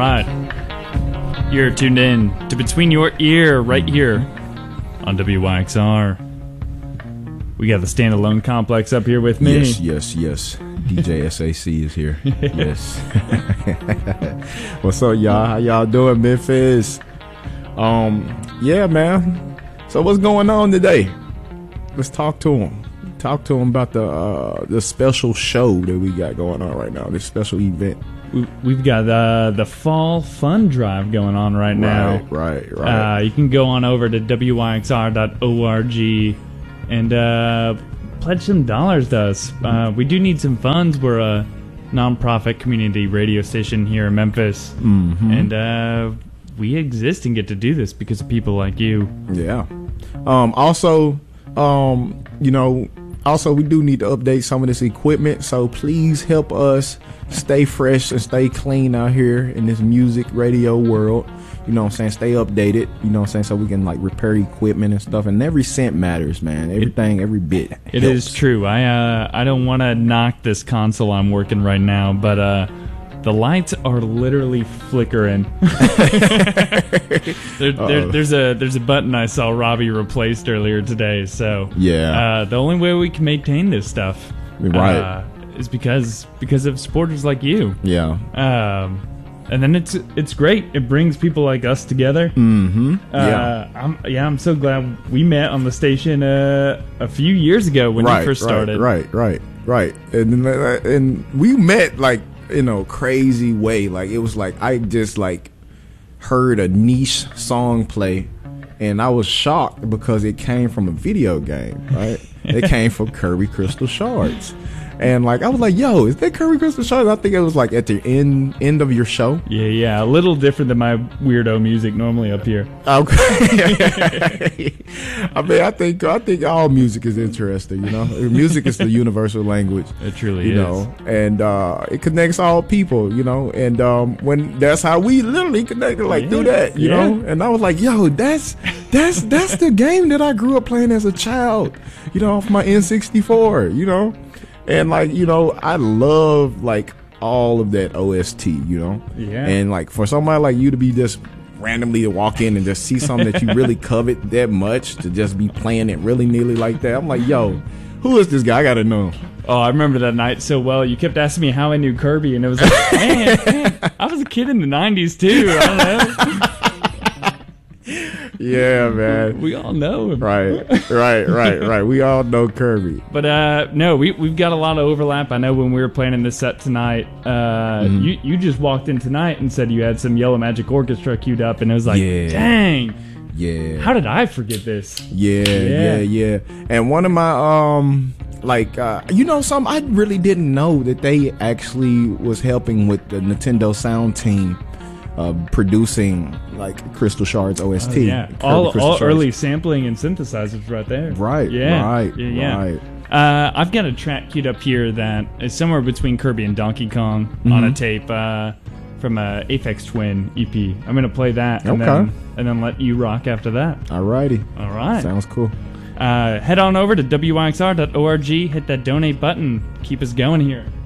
right. You're tuned in to Between Your Ear right here on WYXR. We got the Standalone Complex up here with me. Yes. DJ SAC is here. Yes. What's up, y'all? How y'all doing, Memphis? Yeah, man. So what's going on today? Let's talk to him. Talk to him about the special show that we got going on right now. This special event. We've got the Fall Fund Drive going on right now. Right. You can go on over to wyxr.org and pledge some dollars to us. We do need some funds. We're a nonprofit community radio station here in Memphis. Mm-hmm. And we exist and get to do this because of people like you. Yeah. Also, we do need to update some of this equipment, so please help us stay fresh and stay clean out here in this music radio world. You know what I'm saying? Stay updated, you know what I'm saying? So we can like repair equipment and stuff, and every cent matters, man. Everything, every bit It helps. is true. I don't want to knock this console I'm working right now, but the lights are literally flickering. There's a button I saw Robbie replaced earlier today. So yeah, the only way we can maintain this stuff, right, is because of supporters like you. Yeah. And then it's great. It brings people like us together. Mm-hmm. I'm so glad we met on the station a few years ago when you first started. Right. And we met like in a crazy way. Like it was like I just like heard a niche song play, and I was shocked because it came from a video game. Right, it came from Kirby Crystal Shards. And like I was like, "Yo, is that Kirby Crystal Shards?" I think it was like at the end of your show. Yeah, a little different than my weirdo music normally up here. Okay. I mean, I think all music is interesting. You know, music is the universal language. It truly is. You know, and it connects all people. You know, and when that's how we literally connected, like through that. You know, and I was like, "Yo, that's the game that I grew up playing as a child." You know, off my N64. You know. And like, you know, I love like all of that OST, you know? Yeah. And like for somebody like you to be just randomly to walk in and just see something that you really covet that much to just be playing it really nearly like that. I'm like, yo, who is this guy? I gotta know. Oh, I remember that night so well. You kept asking me how I knew Kirby, and it was like, man, I was a kid in the 90s too. I don't know. Yeah, man. We all know him. Right. We all know Kirby. But no, we've got a lot of overlap. I know when we were planning this set tonight, you just walked in tonight and said you had some Yellow Magic Orchestra queued up, and it was like, dang. Yeah. How did I forget this? Yeah. And one of my something I really didn't know that they actually was helping with the Nintendo Sound team. Producing like Crystal Shards OST. All early sampling and synthesizers right there. Right. I've got a track queued up here that is somewhere between Kirby and Donkey Kong on a tape from a Aphex Twin EP. I'm gonna play that and then let you rock after that. Alrighty. All right. Sounds cool. Head on over to wyxr.org, hit that donate button, keep us going here.